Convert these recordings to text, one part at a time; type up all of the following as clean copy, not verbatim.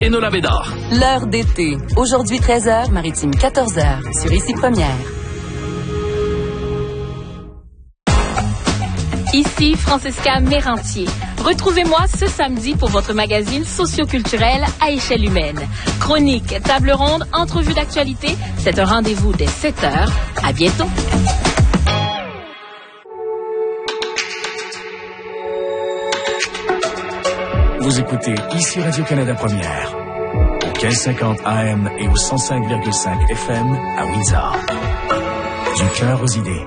Enola Bédard. L'heure d'été. Aujourd'hui 13h, maritime 14h, sur Ici Première. Ici Francesca Mérentier. Retrouvez-moi ce samedi pour votre magazine socioculturel à échelle humaine. Chronique, table ronde, entrevue d'actualité. C'est un rendez-vous dès 7h. À bientôt. Vous écoutez Ici Radio-Canada Première, au 1550 AM et au 105,5 FM à Windsor. Du cœur aux idées.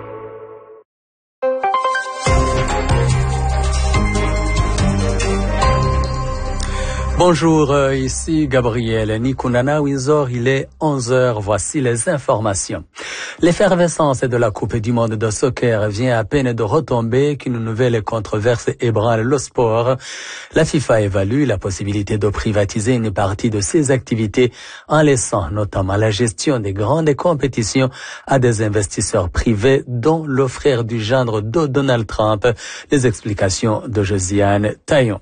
Bonjour, ici Gabriel Nikunana, Windsor, il est 11h, voici les informations. L'effervescence de la Coupe du monde de soccer vient à peine de retomber qu'une nouvelle controverse ébranle le sport. La FIFA évalue la possibilité de privatiser une partie de ses activités en laissant notamment la gestion des grandes compétitions à des investisseurs privés dont le frère du gendre de Donald Trump. Les explications de Josiane Taillon.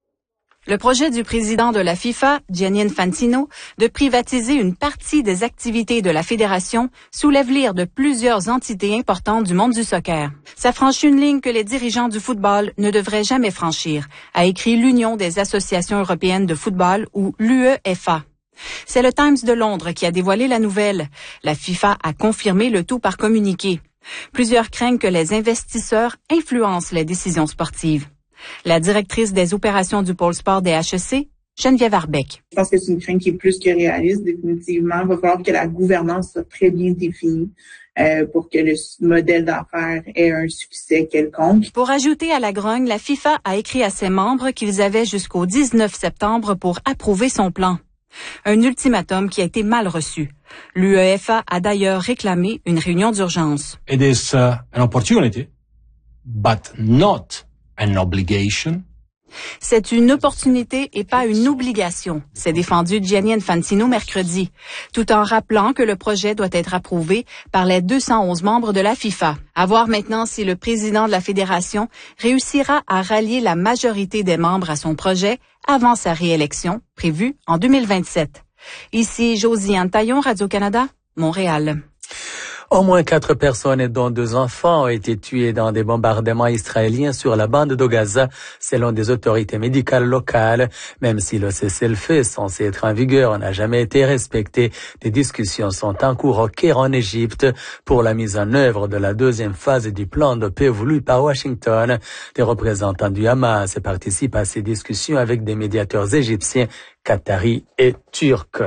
Le projet du président de la FIFA, Gianni Infantino, de privatiser une partie des activités de la fédération soulève l'ire de plusieurs entités importantes du monde du soccer. Ça franchit une ligne que les dirigeants du football ne devraient jamais franchir, a écrit l'Union des associations européennes de football ou l'UEFA. C'est le Times de Londres qui a dévoilé la nouvelle. La FIFA a confirmé le tout par communiqué. Plusieurs craignent que les investisseurs influencent les décisions sportives. La directrice des opérations du pôle sport des HEC, Geneviève Arbeck. Je pense que c'est une crainte qui est plus que réaliste, définitivement. Il va falloir que la gouvernance soit très bien définie pour que le modèle d'affaires ait un succès quelconque. Pour ajouter à la grogne, la FIFA a écrit à ses membres qu'ils avaient jusqu'au 19 septembre pour approuver son plan. Un ultimatum qui a été mal reçu. L'UEFA a d'ailleurs réclamé une réunion d'urgence. It is an opportunity, but not an obligation. C'est une opportunité et pas une obligation, s'est défendu Gianni Infantino mercredi, tout en rappelant que le projet doit être approuvé par les 211 membres de la FIFA. À voir maintenant si le président de la fédération réussira à rallier la majorité des membres à son projet avant sa réélection, prévue en 2027. Ici Josiane Taillon, Radio-Canada, Montréal. Au moins 4 personnes, dont 2 enfants, ont été tuées dans des bombardements israéliens sur la bande de Gaza, selon des autorités médicales locales. Même si le cessez-le-feu censé être en vigueur n'a jamais été respecté, des discussions sont en cours au Caire en Égypte pour la mise en œuvre de la deuxième phase du plan de paix voulu par Washington. Des représentants du Hamas participent à ces discussions avec des médiateurs égyptiens, qataris et turcs.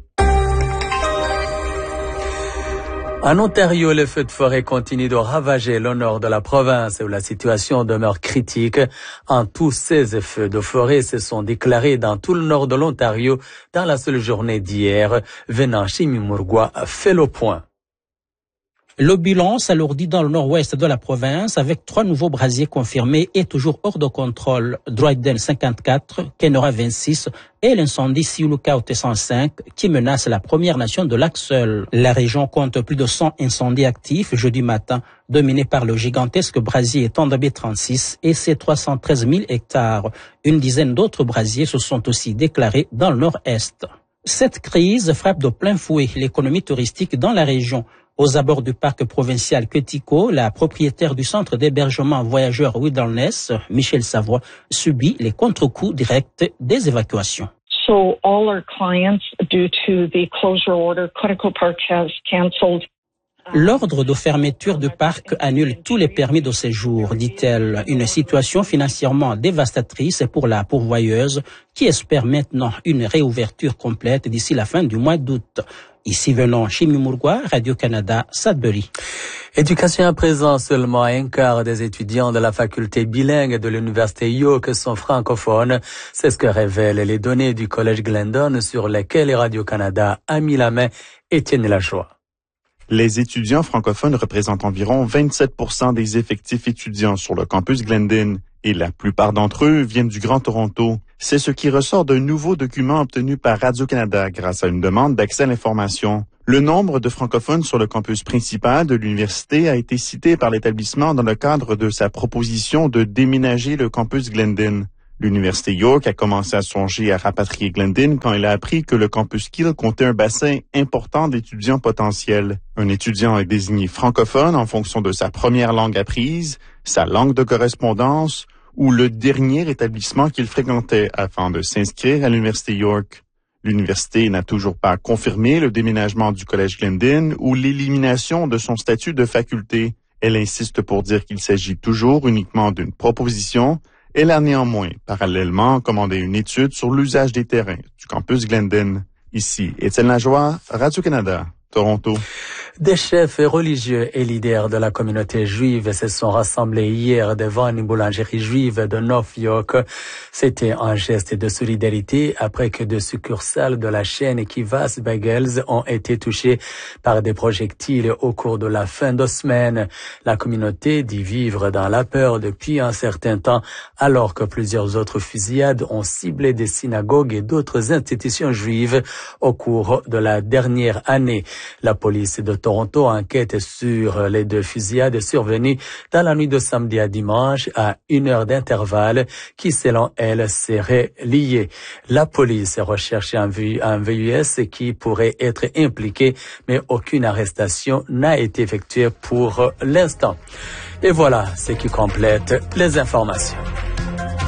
En Ontario, les feux de forêt continuent de ravager le nord de la province où la situation demeure critique. En tout, 16 feux de forêt se sont déclarés dans tout le nord de l'Ontario dans la seule journée d'hier. Venant Chimimurgua fait le point. Le bilan s'alourdit dans le nord-ouest de la province avec 3 nouveaux brasiers confirmés et toujours hors de contrôle. Dryden 54, Kenora 26 et l'incendie Siuluka 105 qui menace la Première Nation de Lac-Seul. La région compte plus de 100 incendies actifs jeudi matin, dominés par le gigantesque brasier Tandabé 36 et ses 313 000 hectares. Une dizaine d'autres brasiers se sont aussi déclarés dans le nord-est. Cette crise frappe de plein fouet l'économie touristique dans la région. Aux abords du parc provincial Quetico, la propriétaire du centre d'hébergement voyageurs Wilderness, Michel Savoie, subit les contre-coups directs des évacuations. So all our clients, due to the closure order, Quetico Park has cancelled. L'ordre de fermeture du parc annule tous les permis de séjour, dit-elle. Une situation financièrement dévastatrice pour la pourvoyeuse qui espère maintenant une réouverture complète d'ici la fin du mois d'août. Ici venant Chimimurgua, Radio-Canada, Sudbury. Éducation à présent, seulement un quart des étudiants de la faculté bilingue de l'université York sont francophones. C'est ce que révèlent les données du collège Glendon sur lesquelles Radio-Canada a mis la main. Étienne Lajoie. Les étudiants francophones représentent environ 27% des effectifs étudiants sur le campus Glendon et la plupart d'entre eux viennent du Grand Toronto. C'est ce qui ressort d'un nouveau document obtenu par Radio-Canada grâce à une demande d'accès à l'information. Le nombre de francophones sur le campus principal de l'université a été cité par l'établissement dans le cadre de sa proposition de déménager le campus Glendon. L'Université York a commencé à songer à rapatrier Glendon quand elle a appris que le campus Keele comptait un bassin important d'étudiants potentiels. Un étudiant est désigné francophone en fonction de sa première langue apprise, sa langue de correspondance ou le dernier établissement qu'il fréquentait afin de s'inscrire à l'Université York. L'université n'a toujours pas confirmé le déménagement du Collège Glendon ou l'élimination de son statut de faculté. Elle insiste pour dire qu'il s'agit toujours uniquement d'une proposition. Elle a néanmoins, parallèlement, commandé une étude sur l'usage des terrains du campus Glendon. Ici, Étienne Lajoie, Radio-Canada, Toronto. Des chefs religieux et leaders de la communauté juive se sont rassemblés hier devant une boulangerie juive de North York. C'était un geste de solidarité après que deux succursales de la chaîne Kivas Bagels ont été touchées par des projectiles au cours de la fin de semaine. La communauté dit vivre dans la peur depuis un certain temps, alors que plusieurs autres fusillades ont ciblé des synagogues et d'autres institutions juives au cours de la dernière année. La police de Toronto enquête sur les deux fusillades survenues dans la nuit de samedi à dimanche à 1 heure d'intervalle qui, selon elle, seraient liées. La police recherche un VUS qui pourrait être impliqué, mais aucune arrestation n'a été effectuée pour l'instant. Et voilà ce qui complète les informations.